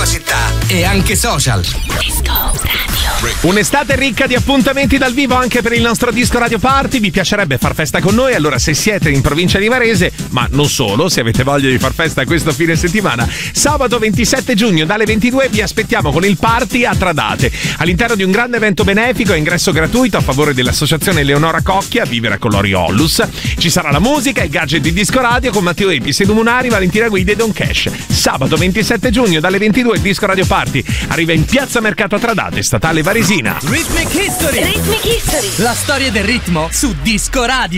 curiosità e anche social. Disco Radio. Un'estate ricca di appuntamenti dal vivo anche per il nostro Disco Radio Party. Vi piacerebbe far festa con noi? Allora, se siete in provincia di Varese, ma non solo, se avete voglia di far festa questo fine settimana, sabato 27 giugno dalle 22 vi aspettiamo con il party a Tradate, all'interno di un grande evento benefico a ingresso gratuito a favore dell'associazione Leonora Cocchia Vivere a Colori Ollus. Ci sarà la musica, i gadget di Disco Radio con Matteo Epi, Sedu Munari, Valentina Guida e Don Cash. Sabato 27 giugno dalle 22 il Disco Radio Party arriva in Piazza Mercato a Tradate, statale Varesina. Rhythmic History. Rhythmic History. La storia del ritmo su Disco Radio.